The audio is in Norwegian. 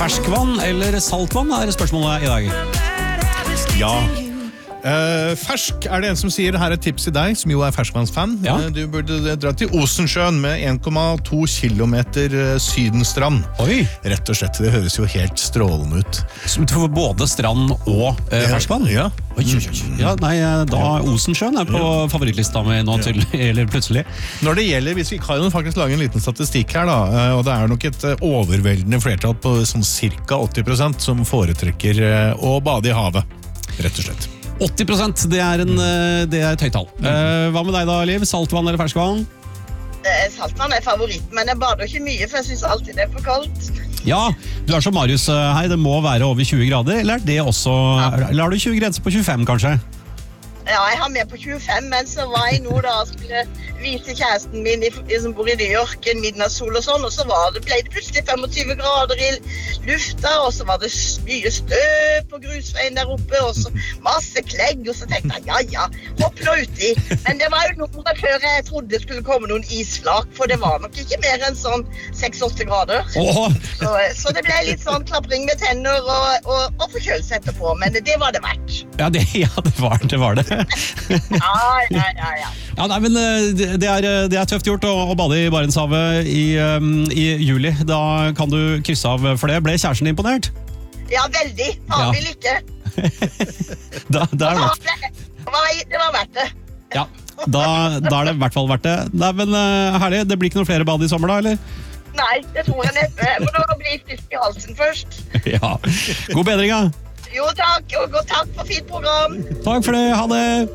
Ferskvann eller saltvann spørsmålet i dag. Ja. Fersk det en som sier, her tips til deg, som jo ferskvannsfan. Ja. Du burde dra til Osensjøen med 1,2 kilometer sydenstrand. Oi! Rett og slett, det høres jo helt strålende ut. Som for både strand og ferskvann? Ja. Oi. Ja, nei, da Osensjøen på favorittlista mi nå til, eller plutselig. Når det gjelder, hvis vi kan jo faktisk lage en liten statistikk her da, og det nok et overveldende flertall på sånn cirka 80% som foretrekker å bade i havet, rett og slett. 80%, det et høyt tall. Hva med deg da, Liv? Saltvann eller ferskvann? Saltvann favoritt, men jeg bader ikke mye, for jeg synes alltid det for kaldt. Ja, du som Marius her, det må være over 20 grader, eller det også, eller har du 20 grenser på 25 kanskje? Ja, jeg har med på 25, men så var jeg nå da og skulle vise kjæresten min som bor i New York, en midnattssol og sånn, og så ble det plutselig 25 grader i lufta, og så var det mye støv på grusveien der oppe, og så masse klegg, og så tenkte jeg, ja, hopp nå uti. Men det var jo noe før jeg trodde det skulle komme noen isflak, for det var nok ikke mer enn sånn 6-8 grader. Så det ble litt sånn klapring med tenner og forkjølelse etterpå, men det var det verdt. Ja, det var det. Ja. Ja, nei, men det tøft gjort å bade i Barentshavet i juli. Da kan du krysse av for det. Ble kjæresten imponert? Ja, veldig. Faen vil ikke. Det var verdt det. Ja, da det i hvert fall verdt det. Nei, men herlig. Det blir ikke noen flere bad i sommer da, eller? Nei, det tror jeg neppe. Jeg må da bli frisk i halsen først. Ja. God bedring, da. Jo, takk. Og takk for fint program. Takk for det. Ha det.